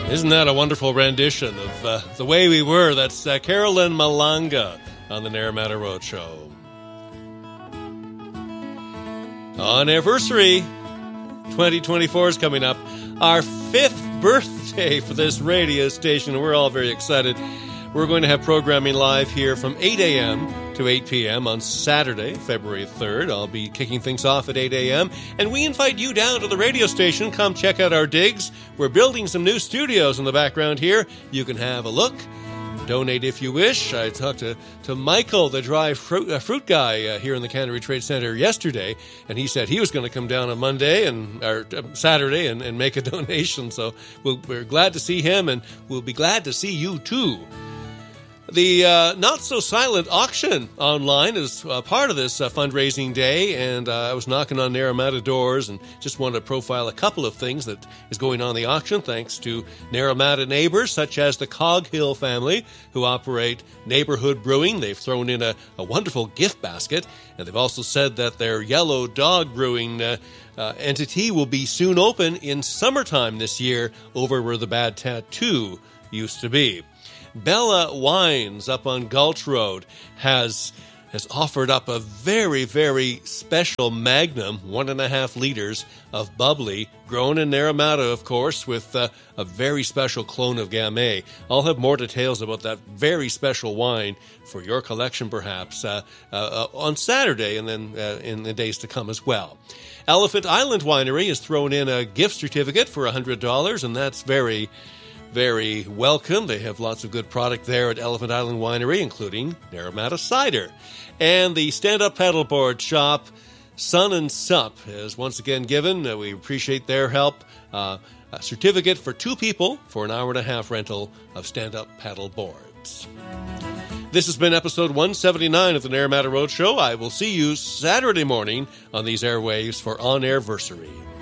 Isn't that a wonderful rendition of The Way We Were? That's Carolyn Malanga on the Naramata Roadshow. On Anniversary 2024 is coming up. Our 5th birthday for this radio station, and we're all very excited. We're going to have programming live here from 8 a.m. to 8 p.m. on Saturday, February 3rd. I'll be kicking things off at 8 a.m. And we invite you down to the radio station. Come check out our digs. We're building some new studios in the background here. You can have a look. Donate if you wish. I talked to Michael, the dry fruit guy here in the Canterbury Trade Center yesterday, and he said he was going to come down on Monday or Saturday and make a donation. So we're glad to see him, and we'll be glad to see you too. The Not-So-Silent auction online is part of this fundraising day, and I was knocking on Naramata doors and just wanted to profile a couple of things that is going on in the auction, thanks to Naramata neighbors such as the Coghill family, who operate Neighborhood Brewing. They've thrown in a wonderful gift basket, and they've also said that their Yellow Dog Brewing entity will be soon open in summertime this year over where the Bad Tattoo used to be. Bella Wines up on Gulch Road has offered up a very, very special Magnum, 1.5 liters of bubbly, grown in Naramata, of course, with a very special clone of Gamay. I'll have more details about that very special wine for your collection, perhaps, on Saturday and then in the days to come as well. Elephant Island Winery has thrown in a gift certificate for $100, and that's very welcome. They have lots of good product there at Elephant Island Winery, including Naramata cider. And the stand-up paddleboard shop, Sun and Sup, is once again given. We appreciate their help. A certificate for 2 people for an hour-and-a-half rental of stand-up paddle boards. This has been episode 179 of the Naramata Roadshow. I will see you Saturday morning on these airwaves for On Airversary.